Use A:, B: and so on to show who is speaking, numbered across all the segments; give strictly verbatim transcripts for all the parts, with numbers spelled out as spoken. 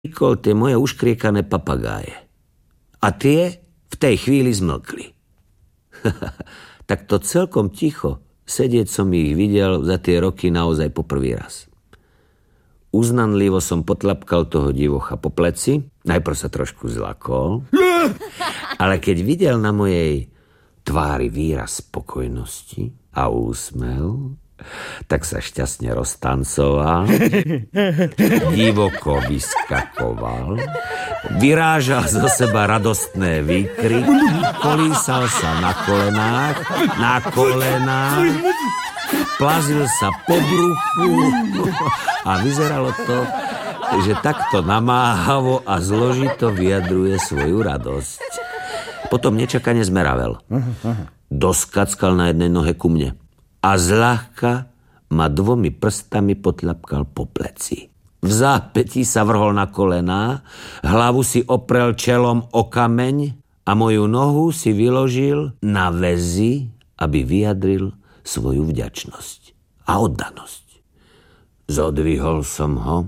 A: tie moje uškriekané papagáje. A tie v tej chvíli zmlkli. Tak to celkom ticho sedieť som ich videl za tie roky naozaj po prvý raz. Uznanlivo som potlapkal toho divocha po pleci, najprv sa trošku zlakol, ale keď videl na mojej tvári výraz spokojnosti a úsmev, tak sa šťastne roztancoval, divoko vyskakoval, vyrážal zo seba radostné výkry, kolísal sa na kolenách, na kolenách, plazil sa po bruchu a vyzeralo to, že takto namáhavo a zložito vyjadruje svoju radosť. Potom nečakane zmeravel. Doskackal na jednej nohe ku mne a zľahka ma dvomi prstami potľapkal po pleci. V zápätí sa vrhol na kolená, hlavu si oprel čelom o kameň a moju nohu si vyložil na väzy, aby vyjadril svoju vďačnosť a oddanosť. Zodvihol som ho,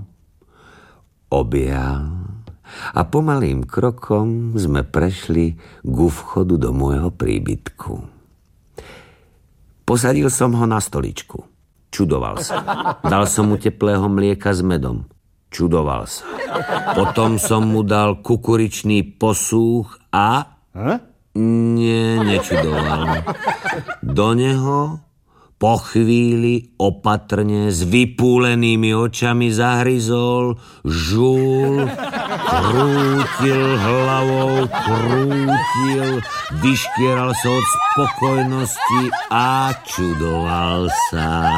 A: objal a pomalým krokom sme prešli ku vchodu do môjho príbytku. Posadil som ho na stoličku. Čudoval sa. Dal som mu teplého mlieka s medom. Čudoval sa. Potom som mu dal kukuričný posúch a... Nie, nečudoval. Do neho po chvíli opatrne s vypúlenými očami zahryzol, žul, krútil hlavou, krútil, vyškieral sa od spokojnosti a čudoval sa.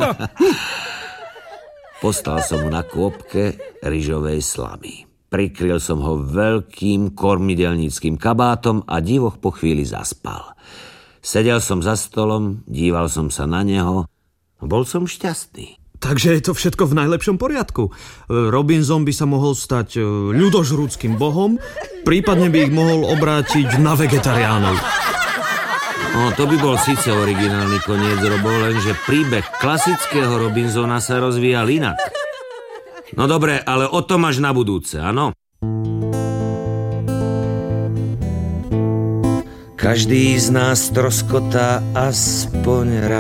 A: Postal som mu na kôpke ryžovej slamy. Prikryl som ho veľkým kormidelníckým kabátom a divoch po chvíli zaspal. Sedel som za stolom, díval som sa na neho. Bol som šťastný.
B: Takže je to všetko v najlepšom poriadku. Robinson by sa mohol stať ľudožrúckým bohom, prípadne by ich mohol obrátiť na vegetariánov.
A: No, to by bol síce originálny koniec, Robo, lenže príbeh klasického Robinsona sa rozvíjal inak. No dobre, ale o tom až na budúce, áno? Každý z nás troskotá aspoň raz.